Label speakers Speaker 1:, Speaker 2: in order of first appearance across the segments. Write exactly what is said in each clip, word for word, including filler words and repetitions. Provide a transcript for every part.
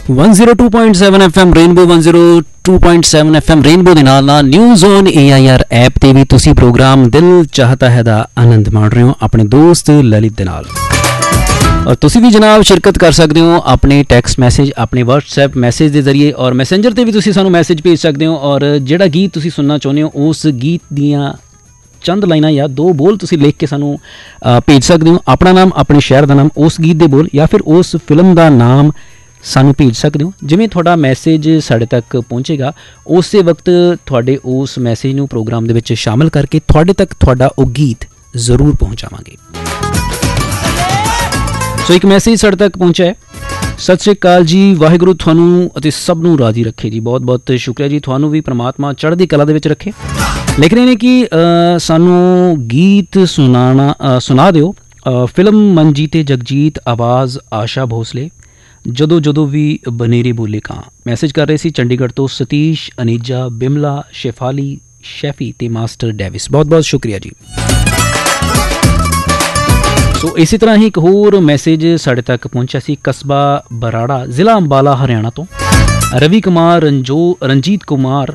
Speaker 1: One zero two point seven F M rainbow one zero two point seven F M rainbow ਦੇ ਨਾਲ ਨਾਲ news on A I R app ਤੇ ਵੀ ਤੁਸੀਂ programme ਦਿਲ ਚਾਹਤਾ ਹੈ ਦਾ ਆਨੰਦ ਮਾਣ ਰਹੇ ਹੋ ਆਪਣੇ ਦੋਸਤ ਲਲਿਤ ਦੇ ਨਾਲ। और तुसी भी जनाब शिरकत कर सकते हो अपने टैक्सट मैसेज अपने व्हाट्सएप मैसेज के जरिए और मैसेंजर पर भी तुसी सानू मैसेज भेज सकते हो और जिहड़ा गीत तुसी सुनना चाहुंदे हो उस गीत दियां चंद लाइनां या दो बोल तुसी लिख के सानू भेज सकते हो। अपना नाम अपने शहर का नाम उस गीत के बोल या फिर उस फिल्म का नाम सानू भेज सकते हो। जिवें तुहाडा मैसेज साडे तक पहुँचेगा उस वक्त तुहाडे उस मैसेज नू प्रोग्राम दे विच शामिल करके तुहाडे तक तुहाडा वो गीत जरूर पहुँचावांगे। सो एक मैसेज साढ़े तक पहुँचा है। सत श्री अकाल जी, वाहिगुरू थानू अते सब नू राजी रखे जी। बहुत बहुत शुक्रिया जी, थानू भी परमात्मा चढ़दी कला दे विच रखे। लिख रहे हैं कि सानू गीत सुनाना सुना दिओ फिल्म मनजीते जगजीत आवाज़ आशा भोसले जदों जदों भी बनेरे बोले कां। मैसेज कर रहे सी चंडीगढ़ तो सतीश अनीजा बिमला शेफाली शैफी ते मास्टर डेविस। बहुत बहुत शुक्रिया जी। सो so, इसी तरह ही एक होर मैसेज साढ़े तक पहुंचा सी कस्बा बराड़ा जिला अंबाला हरियाणा तो रवि कुमार रंजो रंजीत कुमार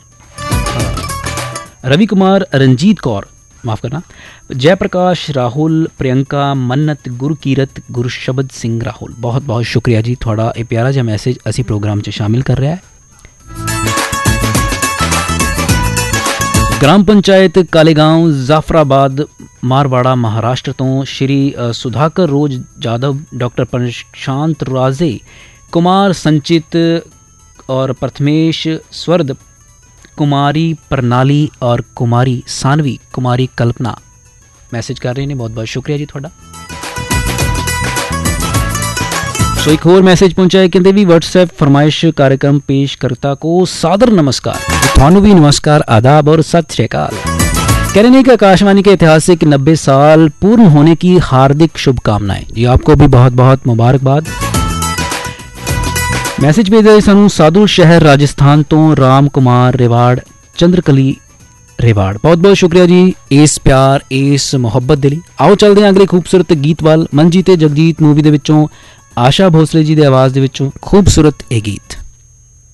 Speaker 1: रवि कुमार रंजीत कौर माफ़ करना जयप्रकाश राहुल प्रियंका मन्नत गुरकीरत गुरशबद सिंह राहुल। बहुत बहुत शुक्रिया जी, थोड़ा ये प्यारा जिहा मैसेज असी प्रोग्राम च शामिल कर रहा है। ग्राम पंचायत कालेगांव जाफराबाद मारवाड़ा महाराष्ट्र तो श्री सुधाकर रोज जादव डॉक्टर प्रशांत राजे कुमार संचित और प्रथमेश स्वर्द कुमारी प्रणाली और कुमारी सानवी कुमारी कल्पना मैसेज कर रहे हैं। बहुत बहुत शुक्रिया जी थोड़ा। सो एक और मैसेज पहुंचा है कहते भी व्हाट्सएप फरमाइश कार्यक्रम पेशकर्ता को सादर नमस्कार। थानू भी नमस्कार आदाब और सत श्री अकाल। कह रहे हैं कि आकाशवाणी के ऐतिहासिक नब्बे साल पूर्ण होने की हार्दिक शुभकामनाएं जी। आपको भी बहुत बहुत मुबारकबाद। मैसेज भेजा सानू साधु शहर राजस्थान तो राम कुमार रेवाड़ चंद्रकली रेवाड़। बहुत बहुत शुक्रिया जी इस प्यार इस मुहब्बत दे लई। आओ चलते हैं अगले खूबसूरत गीत वाल। मनजीते जगजीत मूवी दे विचों आशा भोसले जी की आवाज़ दे विचों खूबसूरत ये गीत।